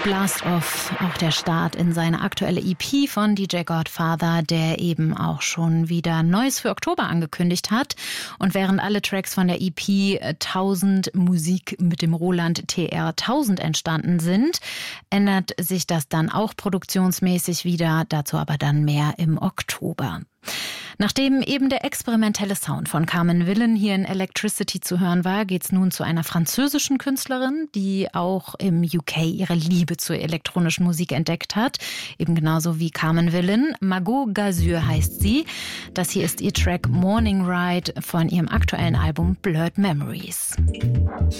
Blast Off, auch der Start in seine aktuelle EP von DJ Godfather, der eben auch schon wieder Neues für Oktober angekündigt hat. Und während alle Tracks von der EP 1000 Musik mit dem Roland TR 1000 entstanden sind, ändert sich das dann auch produktionsmäßig wieder, dazu aber dann mehr im Oktober. Nachdem eben der experimentelle Sound von Carmen Willen hier in Electricity zu hören war, geht's nun zu einer französischen Künstlerin, die auch im UK ihre Liebe zur elektronischen Musik entdeckt hat. Eben genauso wie Carmen Willen. Margot Gazur heißt sie. Das hier ist ihr Track Morning Ride von ihrem aktuellen Album Blurred Memories.